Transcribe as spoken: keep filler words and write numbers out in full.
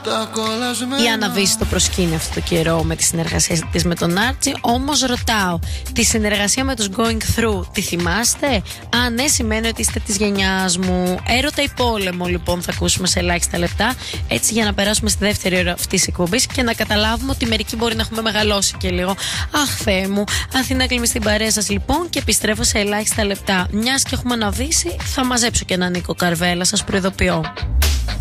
Η Αναβή στο προσκήνιο αυτό το καιρό με τη συνεργασία της με τον Άρτσι. Όμως ρωτάω, τη συνεργασία με τους Going Through τη θυμάστε? Αν ναι, σημαίνει ότι είστε της γενιάς μου. Έρωτα ή πόλεμο λοιπόν θα ακούσουμε σε ελάχιστα λεπτά, έτσι για να περάσουμε στη δεύτερη ώρα αυτής της εκπομπής και να καταλάβουμε ότι μερικοί μπορεί να έχουμε μεγαλώσει και λίγο. Αχ Θεέ μου. Αθηνά Κλίμη στην παρέα σας λοιπόν και επιστρέφω σε ελάχιστα λεπτά. Μιας και έχουμε αναβήσει, θα μαζέψω και έναν Νίκο Καρβέλα, σας προειδοποιώ.